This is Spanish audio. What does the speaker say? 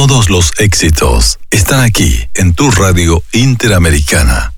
Todos los éxitos están aquí en tu radio Interamericana.